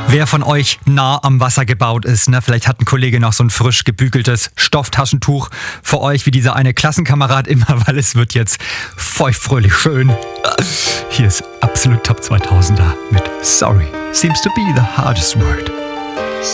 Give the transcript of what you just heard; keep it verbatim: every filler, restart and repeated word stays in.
Wer von euch nah am Wasser gebaut ist, ne? Vielleicht hat ein Kollege noch so ein frisch gebügeltes Stofftaschentuch für euch, wie dieser eine Klassenkamerad immer, weil es wird jetzt feuchtfröhlich schön. Hier ist absolut Top zweitausender mit Sorry. Seems to be the hardest word.